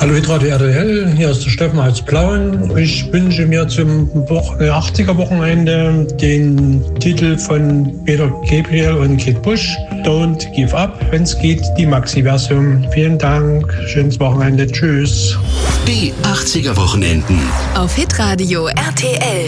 Hallo Hitradio RTL, hier ist der Steffen aus Plauen. Ich wünsche mir zum 80er-Wochenende den Titel von Peter Gabriel und Kate Bush, Don't Give Up, wenn es geht, die Maxi-Version. Vielen Dank, schönes Wochenende, tschüss. Die 80er-Wochenenden auf Hitradio RTL.